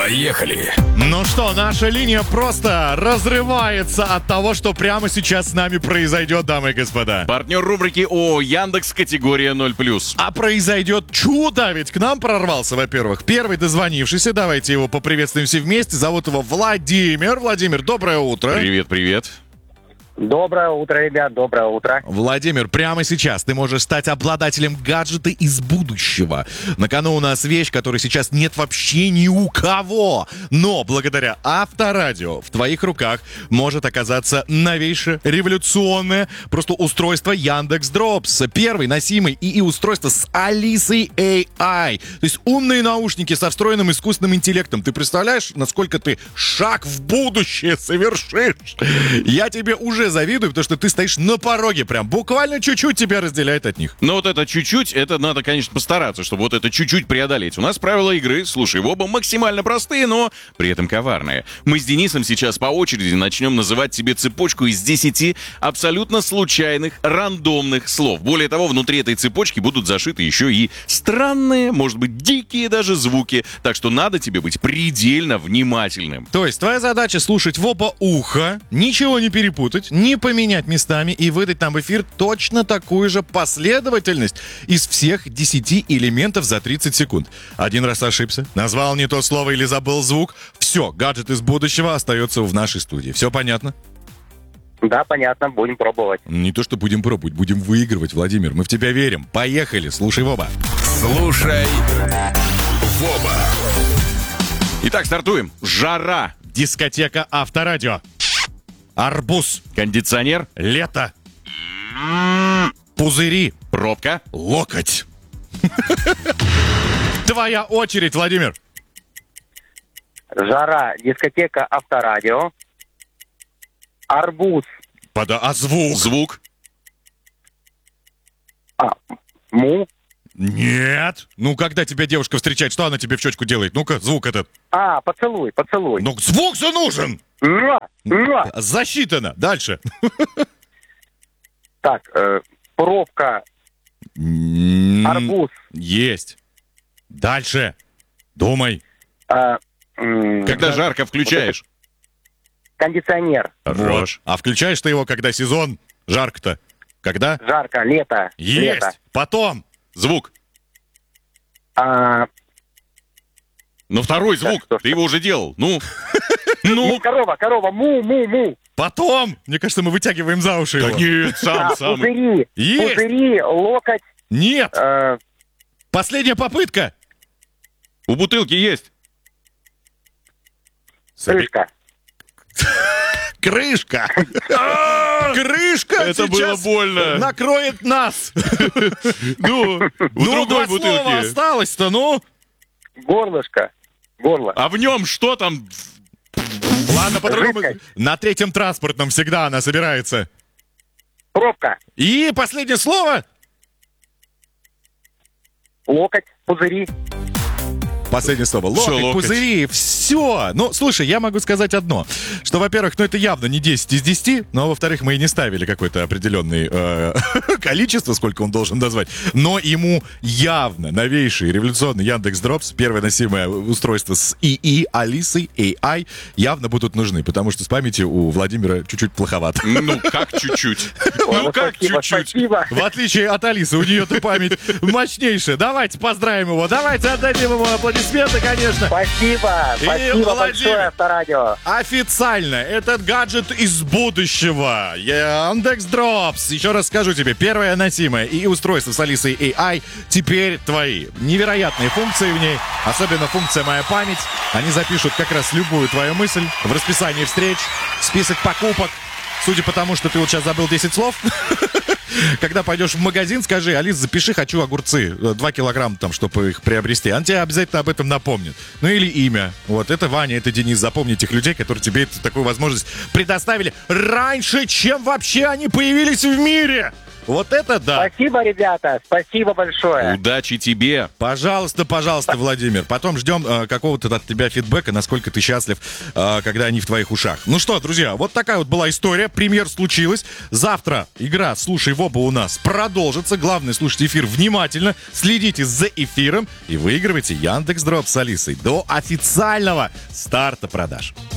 Поехали! Ну что, наша линия просто разрывается от того, что прямо сейчас с нами произойдет, дамы и господа. Партнер рубрики ООО «Яндекс» категория 0+. А произойдет чудо, ведь к нам прорвался, во-первых, первый дозвонившийся. Давайте его поприветствуем все вместе. Зовут его Владимир. Владимир, доброе утро. Привет, привет. Доброе утро, ребят, доброе утро. Владимир, прямо сейчас ты можешь стать обладателем гаджета из будущего. На кону у нас вещь, которой сейчас нет вообще ни у кого. Но благодаря Авторадио в твоих руках может оказаться новейшее, революционное просто устройство Яндекс.Дропс. Первый носимый ИИ устройство с Алисой AI. То есть умные наушники со встроенным искусственным интеллектом. Ты представляешь, насколько ты шаг в будущее совершишь? Я тебе уже завидую, потому что ты стоишь на пороге прям. Буквально чуть-чуть тебя разделяет от них. Но вот это чуть-чуть, это надо, конечно, постараться, чтобы вот это чуть-чуть преодолеть. У нас правила игры, слушай, оба максимально простые, но при этом коварные. Мы с Денисом сейчас по очереди начнем называть тебе цепочку из 10 абсолютно случайных, рандомных слов. Более того, внутри этой цепочки будут зашиты еще и странные, может быть, дикие даже звуки. Так что надо тебе быть предельно внимательным. То есть твоя задача слушать в оба уха, ничего не перепутать, не поменять местами и выдать нам в эфир точно такую же последовательность из всех 10 элементов за 30 секунд. Один раз ошибся, назвал не то слово или забыл звук. Все, гаджет из будущего остается в нашей студии. Все понятно? Да, понятно, будем пробовать. Не то, что будем пробовать, будем выигрывать, Владимир. Мы в тебя верим. Поехали, слушай в оба. Слушай в оба. Итак, стартуем. Жара. Дискотека Авторадио. Арбуз. Кондиционер. Лето. Пузыри. Пробка. Локоть. Твоя очередь, Владимир. Жара, дискотека, Авторадио. Арбуз. А звук? Звук. Му. Нет. Ну, когда тебя девушка встречает, что она тебе в щечку делает? Ну-ка, звук этот. Поцелуй. Ну, звук же нужен. Муа. Засчитано. Дальше. Так, пробка, арбуз. Есть. Дальше. Думай. Когда жарко включаешь. Кондиционер. Хорош. Вот. А включаешь ты его, когда сезон жарко-то? Когда? Жарко, лето. Есть. Лето. Потом. Звук. А, Но второй звук. что ж Ты его уже делал. Ну. корова. Му. Потом. Мне кажется, мы вытягиваем за уши Да его. нет, сам. Пузыри. Есть. Пузыри, локоть. Нет. Последняя попытка. У бутылки есть. Крышка. Крышка. Крышка Это было сейчас больно. накроет нас. Ну, в Ну, другой два слова бутылке. осталось-то, ну. Горлышко. Горло. А в нем что там? Ладно, по-другому. Жидкость. На третьем транспортном всегда она собирается. Пробка. И последнее слово. Локоть. Пузыри. Последнее слово. Всё, Локоть, локоть. пузыри, все. Ну, слушай, я могу сказать одно. Что, во-первых, это явно не 10 из 10, но, во-вторых, мы и не ставили какое-то определенное количество, сколько он должен назвать. Но ему явно новейший революционный Яндекс.Дропс, первое носимое устройство с ИИ, Алисой, AI, явно будут нужны, потому что с памятью у Владимира чуть-чуть плоховато. Ну, как чуть-чуть. Ну, как чуть-чуть. Спасибо. В отличие от Алисы, у нее-то память мощнейшая. Давайте поздравим его, давайте отдадим ему аплодисменты, конечно. Спасибо Владимир. большое, Авторадио. Официально этот гаджет из будущего. Яндекс.Дропс. Еще раз скажу тебе, первое носимое и устройство с Алисой AI теперь твои. Невероятные функции в ней, особенно функция «Моя память». Они запишут как раз любую твою мысль в расписании встреч, список покупок. Судя по тому, что ты вот сейчас забыл 10 слов, когда пойдешь в магазин, скажи: Алис, запиши, хочу огурцы, 2 килограмма, там, чтобы их приобрести. Он тебе обязательно об этом напомнит. Ну или имя. Вот, это Ваня, это Денис. Запомни этих людей, которые тебе такую возможность предоставили раньше, чем вообще они появились в мире. Вот это да. Спасибо, ребята, спасибо большое. Удачи тебе. Пожалуйста, Владимир. Потом ждем какого-то от тебя фидбэка, насколько ты счастлив, когда они в твоих ушах. Ну что, друзья, вот такая вот была история. Премьер случилась. Завтра игра «Слушай Воба» у нас продолжится. Главное, слушайте эфир внимательно, следите за эфиром и выигрывайте Яндекс.Дроп с Алисой до официального старта продаж.